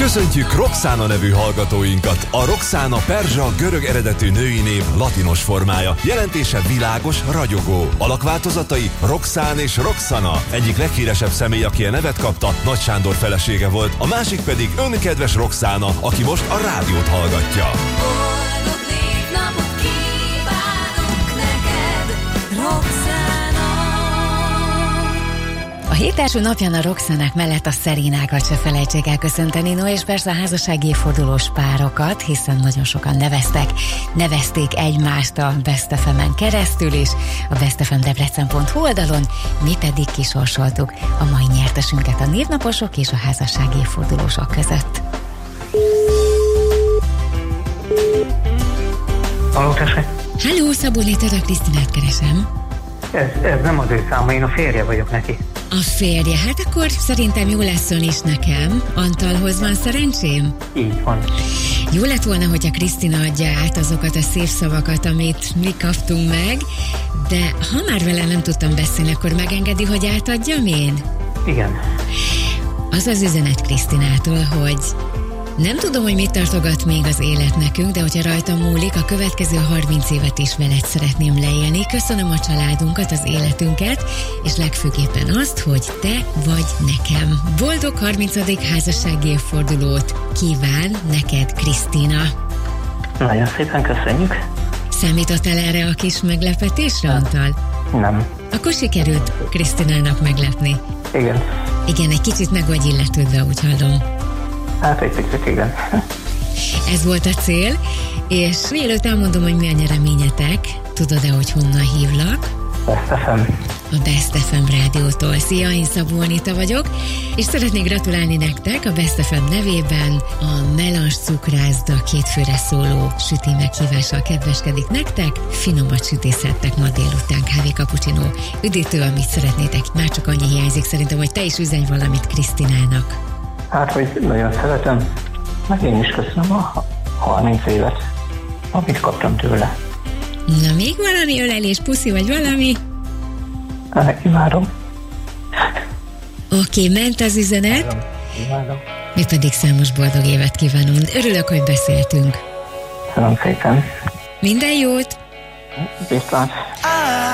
Köszöntjük Roxana nevű hallgatóinkat. A Roxana perzsa görög eredetű női név latinos formája. Jelentése világos, ragyogó. Alakváltozatai Roxán és Roxana. Egyik leghíresebb személy, aki a nevet kapta, Nagy Sándor felesége volt. A másik pedig önkedves Roxana, aki most a rádiót hallgatja. Boldog névnapot kívánok neked, Roxana! A hét első napján a Roxanák mellett a Szerénákat se felejtsék el köszönteni, no és persze a házassági évfordulós párokat, hiszen nagyon sokan nevezték egymást a Best FM-en keresztül is, a bestfmdebrecen.hu oldalon, mi pedig kisorsoltuk a mai nyertesünket a névnaposok és a házassági évfordulósok között. Halló, tessék? Halló, Szabolné Töda Krisztinát keresem. Ez nem az ő száma, én a férje vagyok neki. A férje, hát akkor szerintem jó lesz ön is nekem. Antalhoz van szerencsém? Így van. Jó lett volna, hogy a Krisztina adja át azokat a szép szavakat, amit mi kaptunk meg, de ha már vele nem tudtam beszélni, akkor megengedi, hogy átadjam én? Igen. Az az üzenet Krisztinától, hogy nem tudom, hogy mit tartogat még az élet nekünk, de hogyha rajtam múlik, a következő 30 évet is veled szeretném leélni. Köszönöm a családunkat, az életünket, és legfőképpen azt, hogy te vagy nekem. Boldog 30. házassági évfordulót kíván neked, Krisztina. Nagyon szépen köszönjük. Számítottál erre a kis meglepetésre, Antal? Nem. Akkor sikerült Krisztinának meglepni. Igen. Igen, egy kicsit meg vagy illetődve, úgy hallom. Hát egy picit, igen. Ez volt a cél, és mielőtt elmondom, hogy mi a nyereményetek, tudod-e, hogy honnan hívlak? Best FM. A Best FM rádiótól. Szia, én Szabó Anita vagyok, és szeretnék gratulálni nektek a Best FM nevében. A Melange cukrászda 2 főre szóló süti meghívással kedveskedik nektek. Finomat sütészhettek ma délután, kávé cappuccino, üdítő, amit szeretnétek. Már csak annyi hiányzik szerintem, hogy te is üzenj valamit Krisztinának. Hát, hogy nagyon szeretem, meg én is köszönöm a 30 évet, amit kaptam tőle. Na, még valami ölelés, puszi vagy valami? Imádom. Oké, ment az üzenet. Imádom. Mi pedig számos boldog évet kívánunk. Örülök, hogy beszéltünk. Köszönöm szépen. Minden jót! Viszlát.